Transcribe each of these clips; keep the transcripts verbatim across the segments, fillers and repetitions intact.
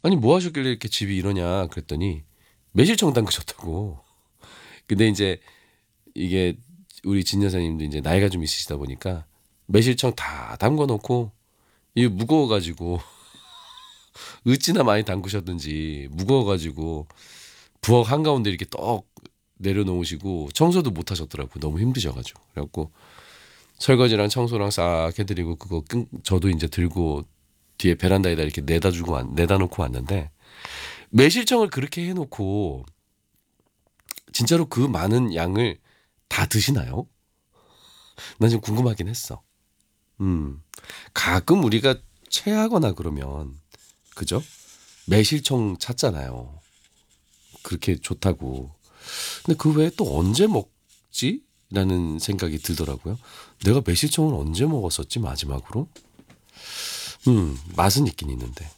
아니 뭐 하셨길래 이렇게 집이 이러냐 그랬더니 매실청 담그셨다고. 근데 인제 이게 우리 진 여사님도 인제 나이가 좀 있으시다 보니까 매실청 다 담궈 놓고 이게 무거워 가지고 어찌나 많이 담그셨는지 무거워 가지고 부엌 한가운데 이렇게 떡 내려놓으시고 청소도 못 하셨더라고요, 너무 힘드셔 가지고. 그래 갖고 설거지랑 청소랑 싹 해 드리고 그거 끈 저도 인제 들고 뒤에 베란다에다 이렇게 내다 주고 왔 내다 놓고 왔는데 매실청을 그렇게 해 놓고 진짜로 그 많은 양을 다 드시나요? 난 좀 궁금하긴 했어. 음. 가끔 우리가 체하거나 그러면 그죠? 매실청 찾잖아요. 그렇게 좋다고. 근데 그 외에 또 언제 먹지? 라는 생각이 들더라고요. 내가 매실청을 언제 먹었었지 마지막으로? 음, 맛은 있긴 있는데.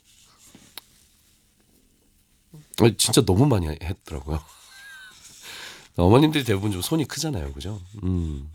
아니, 진짜 너무 많이 했더라고요. 어머님들이 대부분 좀 손이 크잖아요. 그죠? 음.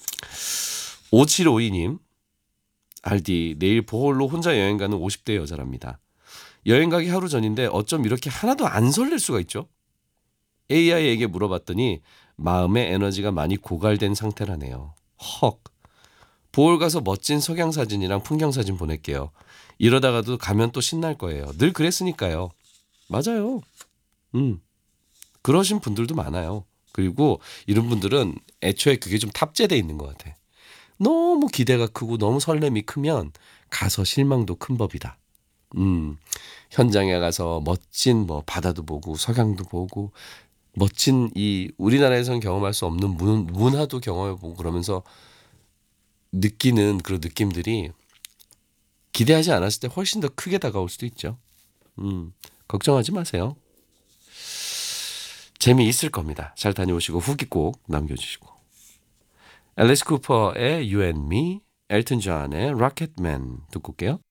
오칠오이 님, 알디, 내일 보홀로 혼자 여행 가는 오십 대 여자랍니다. 여행 가기 하루 전인데 어쩜 이렇게 하나도 안 설렐 수가 있죠? 에이아이에게 물어봤더니 마음의 에너지가 많이 고갈된 상태라네요. 헉. 보홀 가서 멋진 석양 사진이랑 풍경 사진 보낼게요. 이러다가도 가면 또 신날 거예요. 늘 그랬으니까요. 맞아요. 음. 그러신 분들도 많아요. 그리고 이런 분들은 애초에 그게 좀 탑재돼 있는 것 같아. 너무 기대가 크고 너무 설렘이 크면 가서 실망도 큰 법이다. 음. 현장에 가서 멋진 뭐 바다도 보고 석양도 보고 멋진 이 우리나라에선 경험할 수 없는 문, 문화도 경험해 보고 그러면서 느끼는 그런 느낌들이 기대하지 않았을 때 훨씬 더 크게 다가올 수도 있죠. 음. 걱정하지 마세요. 재미있을 겁니다. 잘 다녀오시고 후기 꼭 남겨주시고. 앨리스 쿠퍼의 You and Me, 엘튼 존의 Rocketman 듣고 올게요.